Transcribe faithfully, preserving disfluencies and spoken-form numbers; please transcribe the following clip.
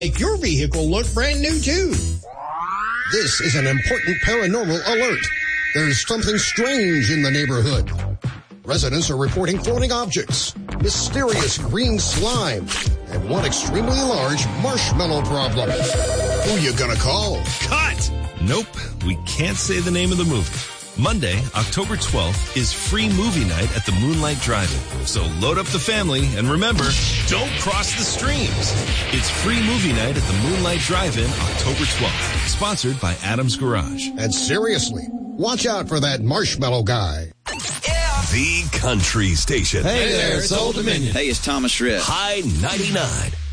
Make your vehicle look brand new, too. This is an important paranormal alert. There's something strange in the neighborhood. Residents are reporting floating objects, mysterious green slime, and one extremely large marshmallow problem. Who you gonna call? Cut! Nope, we can't say the name of the movie. Monday, October twelfth, is free movie night at the Moonlight Drive-In. So load up the family, and remember, don't cross the streams. It's free movie night at the Moonlight Drive-In, October twelfth. Sponsored by Adam's Garage. And seriously, watch out for that marshmallow guy. Yeah. The Country Station. Hey there, it's Old Dominion. Hey, it's Thomas Rhett. High ninety-nine.